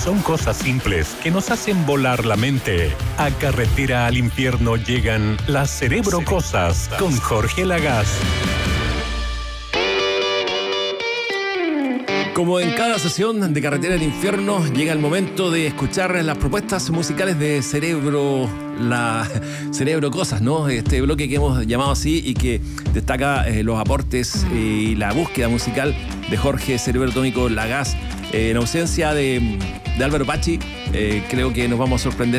son cosas simples que nos hacen volar la mente. A Carretera al Infierno llegan las Cerebrocosas con Jorge Lagaz. Como en cada sesión de Carretera al Infierno, llega el momento de escuchar las propuestas musicales de Cerebrocosas, ¿no? Este bloque que hemos llamado así y que destaca los aportes y la búsqueda musical de Jorge Cerebro Atómico Lagaz. En ausencia de Álvaro Pachi, creo que nos vamos a sorprender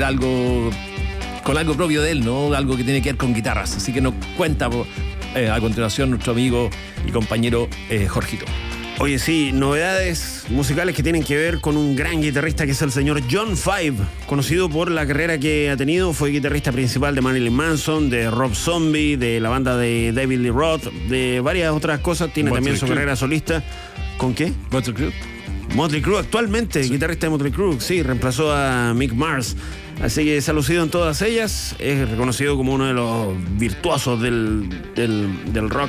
con algo propio de él, ¿no? Algo que tiene que ver con guitarras. Así que nos cuenta a continuación nuestro amigo y compañero Jorgito. Oye, sí, novedades musicales que tienen que ver con un gran guitarrista que es el señor John Five, conocido por la carrera que ha tenido. Fue guitarrista principal de Marilyn Manson, de Rob Zombie, de la banda de David Lee Roth, de varias otras cosas. Tiene también su carrera solista. ¿Con qué? Motley Crue. Motley Crue actualmente, sí. Guitarrista de Motley Crue, sí, reemplazó a Mick Mars. Así que se ha lucido en todas ellas. Es reconocido como uno de los virtuosos del rock.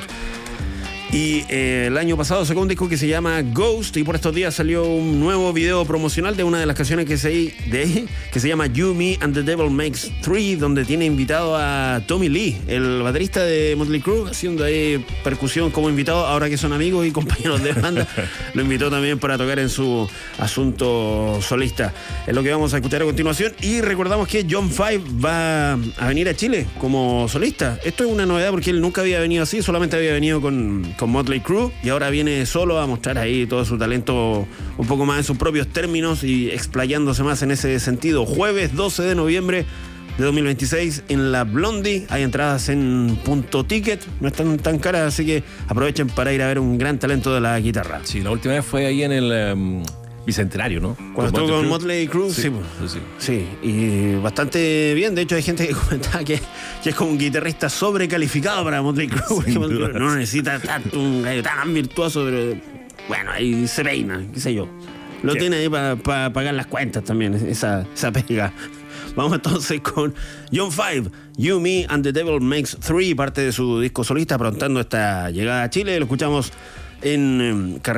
Y el año pasado sacó un disco que se llama Ghost, y por estos días salió un nuevo video promocional de una de las canciones que se llama You, Me and the Devil Makes Three, donde tiene invitado a Tommy Lee, el baterista de Motley Crue, haciendo ahí percusión como invitado. Ahora que son amigos y compañeros de banda, lo invitó también para tocar en su asunto solista. Es lo que vamos a escuchar a continuación. Y recordamos que John Five va a venir a Chile como solista. Esto es una novedad porque él nunca había venido así, solamente había venido con Motley Crue, y ahora viene solo a mostrar ahí todo su talento un poco más en sus propios términos y explayándose más en ese sentido. Jueves 12 de noviembre de 2026 en la Blondie. Hay entradas en Punto Ticket, no están tan caras, así que aprovechen para ir a ver un gran talento de la guitarra. Sí, la última vez fue ahí en el Bicentenario, ¿no? Cuando estuvo con Motley Crue, sí, y bastante bien. De hecho, hay gente que comentaba que es como un guitarrista sobrecalificado para Motley Crue, porque no necesita tanto un gallo tan virtuoso, pero bueno, ahí se peina, qué sé yo. Lo tiene ahí para pagar las cuentas también, esa pega. Vamos entonces con John Five, You, Me and the Devil Makes Three, parte de su disco solista, aprontando esta llegada a Chile. Lo escuchamos en